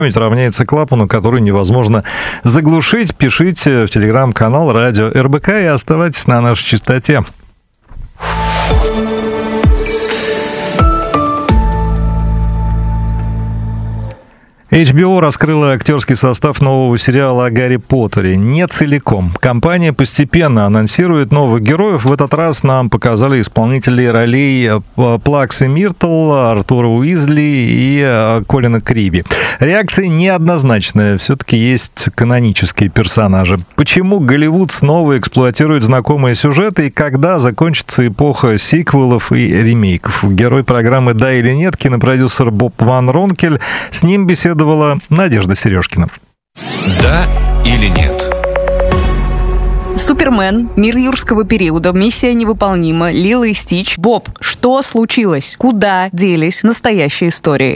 равняется клапану, который невозможно заглушить. Пишите в телеграм-канал Радио РБК и оставайтесь на нашей частоте. HBO раскрыла актерский состав нового сериала о Гарри Поттере. Не целиком. Компания постепенно анонсирует новых героев. В этот раз нам показали исполнителей ролей Плаксы Миртл, Артура Уизли и Колина Криби. Реакция неоднозначная. Все-таки есть канонические персонажи. Почему Голливуд снова эксплуатирует знакомые сюжеты и когда закончится эпоха сиквелов и ремейков? Герой программы «Да или нет» кинопродюсер Боб Ван Ронкель. С ним беседовала Надежда Сережкина. Да или нет? Супермен, мир юрского периода, миссия невыполнима, Лило и Стич. Боб, что случилось? Куда делись настоящие истории?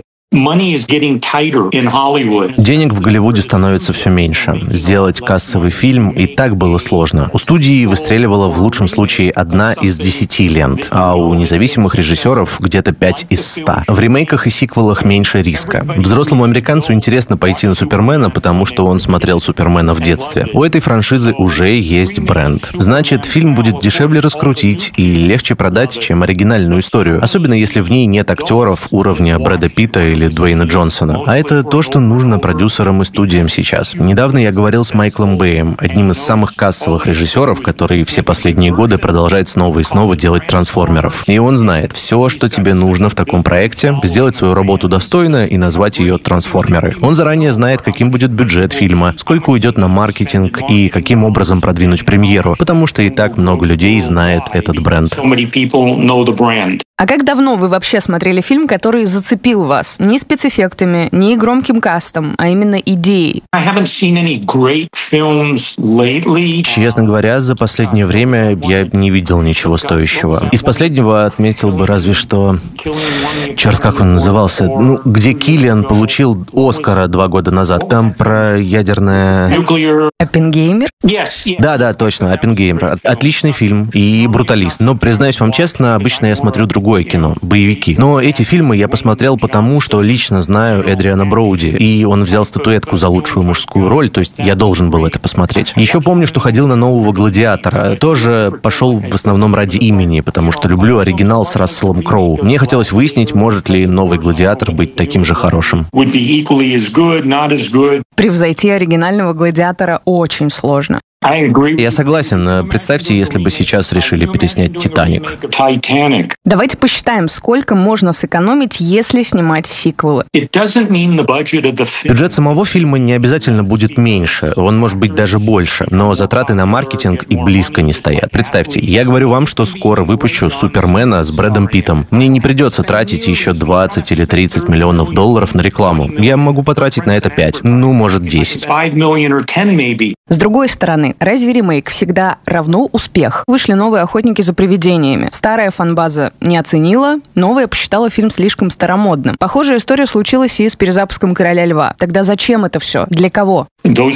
Денег в Голливуде становится все меньше. Сделать кассовый фильм и так было сложно. У студии выстреливала в лучшем случае 1 из 10 лент, а у независимых режиссеров где-то 5 из 100. В ремейках и сиквелах меньше риска. Взрослому американцу интересно пойти на Супермена, потому что он смотрел Супермена в детстве. У этой франшизы уже есть бренд. Значит, фильм будет дешевле раскрутить и легче продать, чем оригинальную историю. Особенно если в ней нет актеров уровня Брэда Питта или Дуэйна Джонсона. А это то, что нужно продюсерам и студиям сейчас. Недавно я говорил с Майклом Бэем, одним из самых кассовых режиссеров, который все последние годы продолжает снова и снова делать трансформеров. И он знает, все, что тебе нужно в таком проекте, сделать свою работу достойно и назвать ее «Трансформеры». Он заранее знает, каким будет бюджет фильма, сколько уйдет на маркетинг и каким образом продвинуть премьеру, потому что и так много людей знает этот бренд. А как давно вы вообще смотрели фильм, который зацепил вас? Не спецэффектами, не громким кастом, а именно идеей? Честно говоря, за последнее время я не видел ничего стоящего. Из последнего отметил бы разве что... Черт, как он назывался? Где Киллиан получил Оскара 2 года назад. Там про ядерное... Оппенгеймер? Да, точно, Оппенгеймер. Отличный фильм и бруталист. Но, признаюсь вам честно, обычно я смотрю другое кино, боевики. Но эти фильмы я посмотрел потому, что лично знаю Эдриана Броуди, и он взял статуэтку за лучшую мужскую роль, то есть я должен был это посмотреть. Еще помню, что ходил на нового «Гладиатора». Тоже пошел в основном ради имени, потому что люблю оригинал с Расселом Кроу. Мне хотелось выяснить, может ли новый «Гладиатор» быть таким же хорошим. Превзойти оригинального «Гладиатора» очень сложно. Я согласен. Представьте, если бы сейчас решили переснять «Титаник». Давайте посчитаем, сколько можно сэкономить, если снимать сиквелы. Бюджет самого фильма не обязательно будет меньше, он может быть даже больше, но затраты на маркетинг и близко не стоят. Представьте, я говорю вам, что скоро выпущу «Супермена» с Брэдом Питтом. Мне не придется тратить еще 20 или 30 миллионов долларов на рекламу. Я могу потратить на это 5, может 10. С другой стороны, разве ремейк всегда равно успех? Вышли новые «Охотники за привидениями». Старая фан-база не оценила, новая посчитала фильм слишком старомодным. Похожая история случилась и с перезапуском «Короля льва». Тогда зачем это все? Для кого?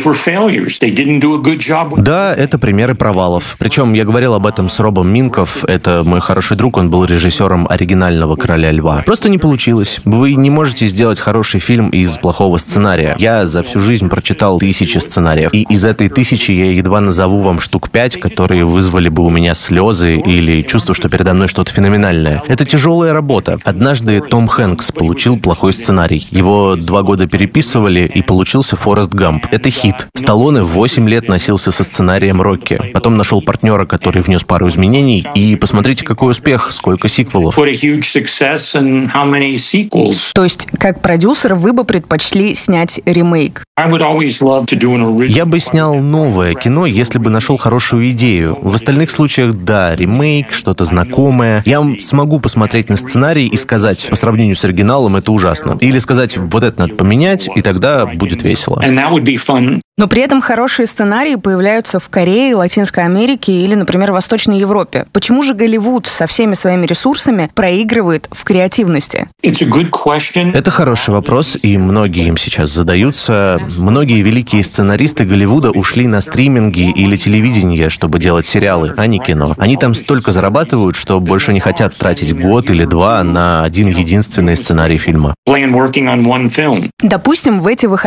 Да, это примеры провалов. Причем я говорил об этом с Робом Минков. Это мой хороший друг, он был режиссером оригинального «Короля льва». Просто не получилось. Вы не можете сделать хороший фильм из плохого сценария. Я за всю жизнь прочитал 1000 сценариев. И из этой 1000 я едва назову вам штук 5, которые вызвали бы у меня слезы или чувство, что передо мной что-то феноменальное. Это тяжелая работа. Однажды Том Хэнкс получил плохой сценарий. Его 2 года переписывали, и получился «Форест Гамп». Это хит. Сталлоне 8 лет носился со сценарием «Рокки». Потом нашел партнера, который внес пару изменений, и посмотрите, какой успех, сколько сиквелов. То есть, как продюсер, вы бы предпочли снять ремейк? Я бы снял новое кино, если бы нашел хорошую идею. В остальных случаях, да, ремейк, что-то знакомое. Я смогу посмотреть на сценарий и сказать, по сравнению с оригиналом, это ужасно. Или сказать, вот это надо поменять, и тогда будет весело. Но при этом хорошие сценарии появляются в Корее, Латинской Америке или, например, Восточной Европе. Почему же Голливуд со всеми своими ресурсами проигрывает в креативности? Это хороший вопрос, и многие им сейчас задаются. Многие великие сценаристы Голливуда ушли на стриминги или телевидение, чтобы делать сериалы, а не кино. Они там столько зарабатывают, что больше не хотят тратить год или два на один единственный сценарий фильма. Допустим, в эти выходные